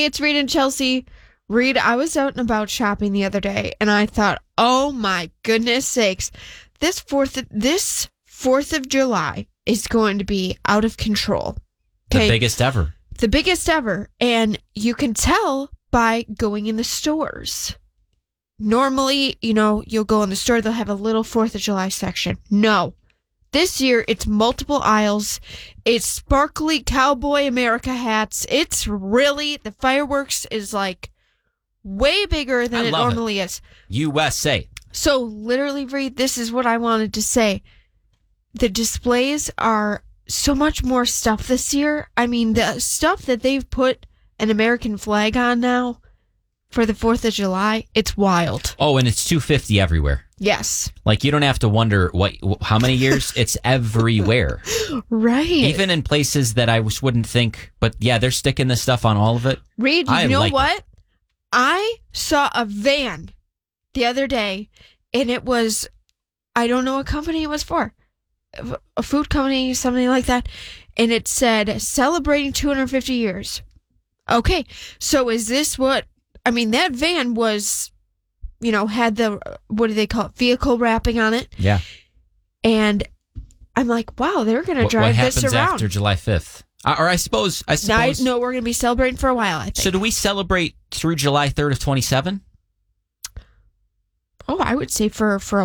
it's Reed and Chelsea. Reed, I was out and about shopping the other day, and I thought, oh my goodness sakes, this 4th of July is going to be out of control. The biggest ever. The biggest ever. And you can tell by going in the stores. Normally, you'll go in the store, they'll have a little 4th of July section. No. This year, it's multiple aisles. It's sparkly cowboy America hats. It's really, the fireworks is like way bigger than it normally is. USA. So literally, Reed, this is what I wanted to say. The displays are so much more stuff this year. I mean, the stuff that they've put an American flag on now for the 4th of July, it's wild. Oh, and it's $250 everywhere. Yes. Like, you don't have to wonder how many years. It's everywhere. Right. Even in places that I wouldn't think. But yeah, they're sticking this stuff on all of it. Reed, you know what? I saw a van the other day, and it was, I don't know what company it was for. A food company, something like that. And it said, celebrating 250 years. Okay. So is this what, I mean, that van was, had the, what do they call it? Vehicle wrapping on it. Yeah. And I'm like, wow, they're going to drive this around. What happens after July 5th? Or I suppose. No, we're going to be celebrating for a while, I think. So do we celebrate through July 3rd of 27? Oh, I would say for a